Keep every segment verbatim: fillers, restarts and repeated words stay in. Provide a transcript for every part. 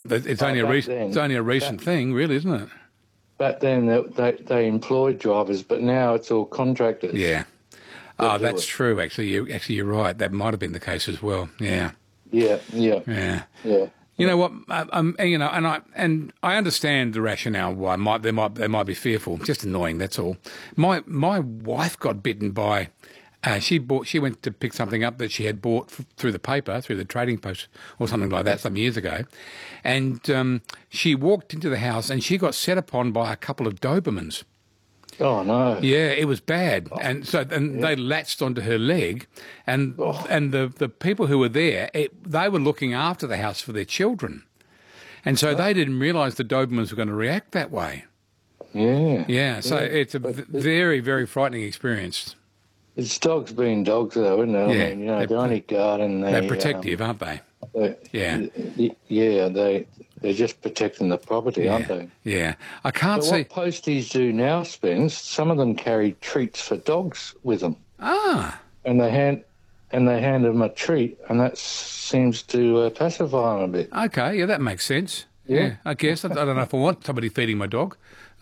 It's only, uh, a, rec- then, it's only a recent back, thing, really, isn't it? Back then, they, they, they employed drivers, but now it's all contractors. Yeah. Oh, that's true, actually. You, actually, you're right. That might have been the case as well. Yeah. Yeah, yeah. Yeah. Yeah. You know what? Um, you know, and I and I understand the rationale why might they might they might be fearful. Just annoying. That's all. My my wife got bitten by. Uh, she bought. She went to pick something up that she had bought f- through the paper, through the Trading Post, or something like that, some years ago, and um, she walked into the house and she got set upon by a couple of Dobermans. Oh no! Yeah, it was bad, oh. and so and yeah. they latched onto her leg, and oh. and the, the people who were there, it, they were looking after the house for their children, and so oh. they didn't realise the Dobermans were going to react that way. Yeah, yeah. So yeah. it's a v- very very frightening experience. It's dogs being dogs, though, isn't it? Yeah, I mean, you know, they're only guarding. They're protective, um, aren't they? they? Yeah, yeah. They. They're just protecting the property, yeah, aren't they? Yeah. I can't but see... what posties do now, Spence, some of them carry treats for dogs with them. Ah. And they hand and they hand them a treat, and that seems to uh, pacify them a bit. Okay, yeah, that makes sense. Yeah, yeah I guess. I, I don't know if I want somebody feeding my dog.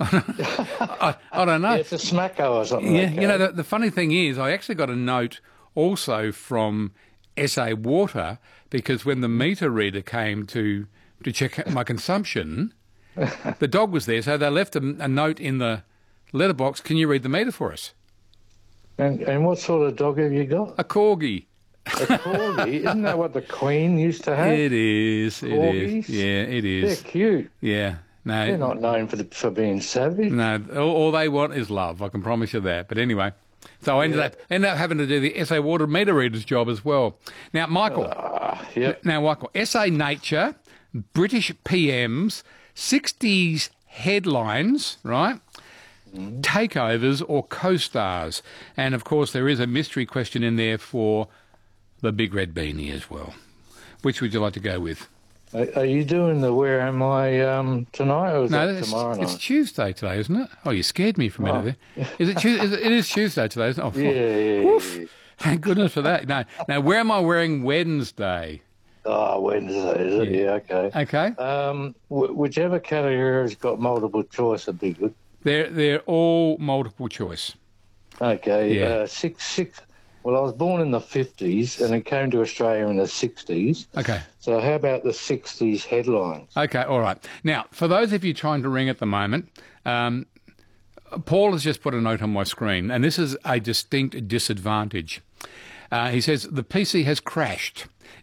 I, I don't know. Yeah, it's a smacko or something Yeah, like that. You know, the, the funny thing is, I actually got a note also from S A Water, because when the meter reader came to... to check my consumption, the dog was there, so they left a, a note in the letterbox. Can you read the meter for us? And, and what sort of dog have you got? A corgi. A corgi? Isn't that what the Queen used to have? It is. Corgis? It is. Yeah, it is. They're cute. Yeah. No, they're not known for the, for being savage. No, all, all they want is love. I can promise you that. But anyway, so I ended yeah. up ended up having to do the S A Water meter reader's job as well. Now, Michael. Uh, yep. Now, Michael. S A Nature. British P Ms, sixties headlines, right? Mm. Takeovers or co-stars. And, of course, there is a mystery question in there for the Big Red Beanie as well. Which would you like to go with? Are, are you doing the Where Am I um, tonight, or is no, that tomorrow night? It's Tuesday today, isn't it? Oh, you scared me for a minute oh. there. Is it, is it, it is Tuesday today, isn't it? Oh, yeah, yeah, Oof. yeah. Thank goodness for that. No, now, where am I wearing Wednesday? Oh, Wednesday, is it? Yeah, yeah okay. Okay. Um, w- whichever category has got multiple choice would be good. They're they're all multiple choice. Okay. Yeah. Uh, six six. Well, I was born in the fifties and then came to Australia in the sixties. Okay. So how about the sixties headlines? Okay. All right. Now, for those of you trying to ring at the moment, um, Paul has just put a note on my screen, and this is a distinct disadvantage. Uh, he says the P C has crashed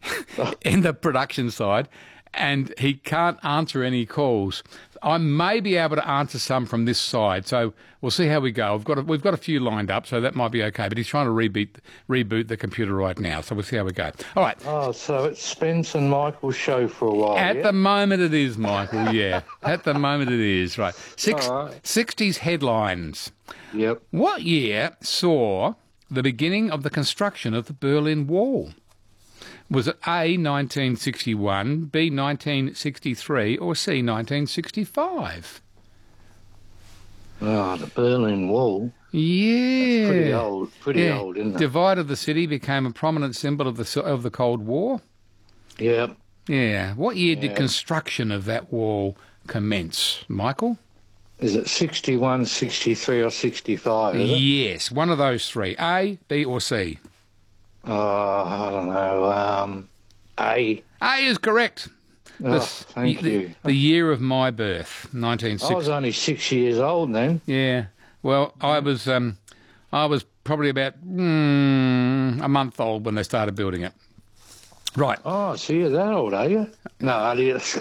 in the production side and he can't answer any calls. I may be able to answer some from this side, so we'll see how we go. We've got a, we've got a few lined up, so that might be okay, but he's trying to reboot, reboot the computer right now, so we'll see how we go. All right. Oh, so it's Spence and Michael's show for a while, At yeah? the moment it is, Michael, yeah. At the moment it is, right. Six, right. sixties headlines. Yep. What year saw the beginning of the construction of the Berlin Wall? Was it A, nineteen sixty-one, B, nineteen sixty-three, or C, nineteen sixty-five? Oh, the Berlin Wall. Yeah. That's pretty old, pretty yeah. old, isn't it? Divided the city, became a prominent symbol of the of the Cold War. Yep. Yeah. What year yeah. did construction of that wall commence, Michael? Is it sixty-one, sixty-three, or sixty-five? Is yes, it? One of those three. A, B, or C? Oh, I don't know. Um, A. A is correct. Oh, the, thank the, you. The year of my birth, nineteen sixty. I was only six years old then. Yeah. Well, I was um, I was probably about mm, a month old when they started building it. Right. Oh, so you're that old, are you? No, Elliot.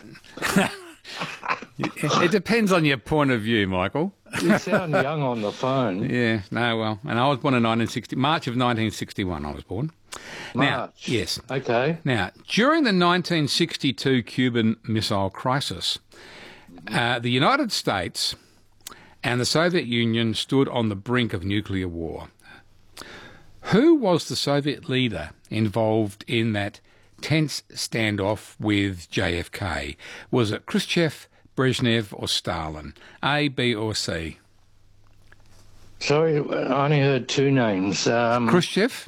It depends on your point of view, Michael. You sound young on the phone. Yeah, no, well, and I was born in nineteen sixty, March of nineteen sixty-one I was born. March? Now, yes. Okay. Now, during the nineteen sixty-two Cuban Missile Crisis, uh, the United States and the Soviet Union stood on the brink of nuclear war. Who was the Soviet leader involved in that tense standoff with J F K? Was it Khrushchev, Brezhnev or Stalin? A, B or C? Sorry, I only heard two names. Um, Khrushchev,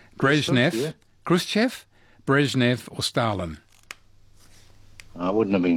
Brezhnev, yeah. Khrushchev, Brezhnev or Stalin? I wouldn't have been